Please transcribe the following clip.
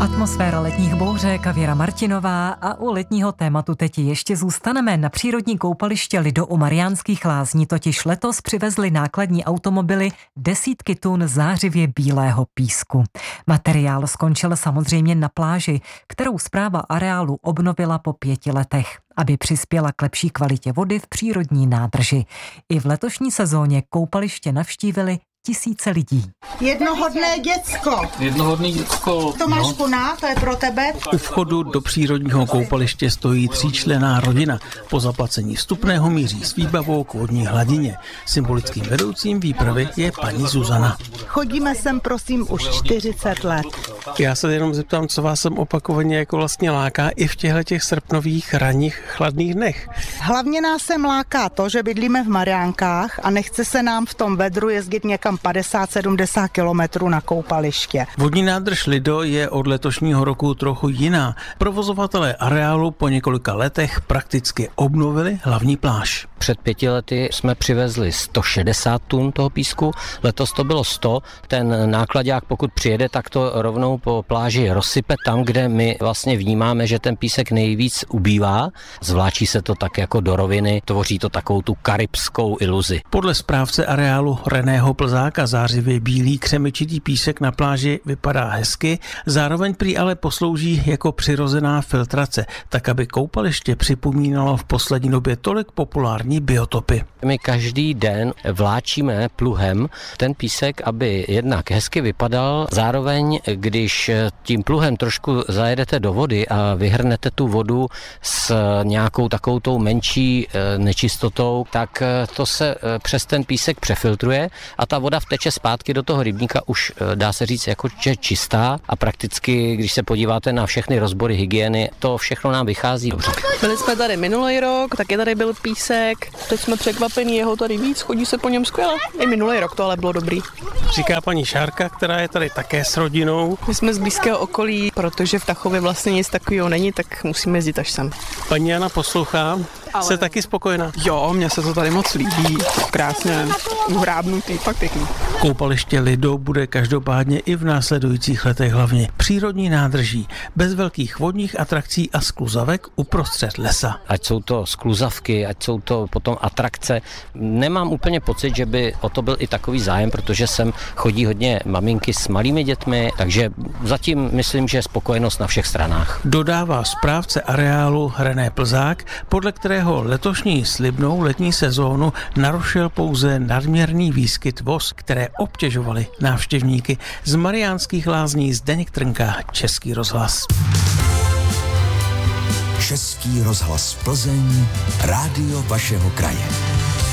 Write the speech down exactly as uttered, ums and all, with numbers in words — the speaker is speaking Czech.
Atmosféra letních bouřek a Věra Martinová a u letního tématu teď ještě zůstaneme. Na přírodní koupaliště Lido u Mariánských Lázní totiž letos přivezli nákladní automobily desítky tun zářivě bílého písku. Materiál skončil samozřejmě na pláži, kterou správa areálu obnovila po pěti letech, aby přispěla k lepší kvalitě vody v přírodní nádrži. I v letošní sezóně koupaliště navštívili tisíce lidí. Jednohodné děcko. Jednohodný děcko. Tomášku, no. Na, to je pro tebe. U vchodu do přírodního koupaliště stojí tříčlenná rodina. Po zaplacení vstupného míří s výbavou k vodní hladině. Symbolickým vedoucím výpravy je paní Zuzana. Chodíme sem, prosím, už čtyřicet let. Já se jenom zeptám, co vás sem opakovaně jako vlastně láká i v těchto těch srpnových ranních chladných dnech. Hlavně nás sem láká to, že bydlíme v Mariánkách a nechce se nám v tom vedru jezdit někam padesát sedmdesát kilometrů na koupaliště. Vodní nádrž Lido je od letošního roku trochu jiná. Provozovatelé areálu po několika letech prakticky obnovili hlavní pláž. Před pěti lety jsme přivezli sto šedesát tun toho písku, letos to bylo sto. Ten nákladák, pokud přijede, tak to rovnou po pláži rozsype tam, kde my vlastně vnímáme, že ten písek nejvíc ubývá. Zvláčí se to tak jako do roviny, tvoří to takovou tu karibskou iluzi. Podle správce areálu Reného Plzáka zářivě bílý křemičitý písek na pláži vypadá hezky, zároveň prý ale poslouží jako přirozená filtrace, tak aby koupaliště připomínalo v poslední době tolik populární biotopy. My každý den vláčíme pluhem ten písek, aby jednak hezky vypadal, zároveň když tím pluhem trošku zajedete do vody a vyhrnete tu vodu s nějakou takovou tou menší nečistotou, tak to se přes ten písek přefiltruje a ta voda vteče zpátky do toho rybníka, už dá se říct jako že čistá a prakticky, když se podíváte na všechny rozbory hygieny, to všechno nám vychází dobře. Byli jsme tady minulý rok, taky tady byl písek, teď jsme překvapení, jeho tady víc, chodí se po něm skvěle. I minulý rok to ale bylo dobrý. Říká paní Šárka, která je tady také s rodinou. My jsme z blízkého okolí, protože v Tachově vlastně nic takového není, tak musíme jezdit až sem. Paní Jana poslouchá, ale... Jste taky spokojená? Jo, mně se to tady moc líbí, krásně uhrábnutý, fakt pěkný. Koupaliště Lido bude každopádně i v následujících letech hlavně přírodní nádrží, bez velkých vodních atrakcí a skluzavek uprostřed lesa. Ať jsou to skluzavky, ať jsou to potom atrakce. Nemám úplně pocit, že by o to byl i takový zájem, protože sem chodí hodně maminky s malými dětmi, takže zatím myslím, že je spokojenost na všech stranách. Dodává správce areálu René Plzák, podle kterého letošní slibnou letní sezónu narušil pouze nadměrný výskyt vos, které obtěžovaly návštěvníky. Z Mariánských Lázní Zdeněk Trnka, Český rozhlas. Český rozhlas Plzeň, rádio vašeho kraje.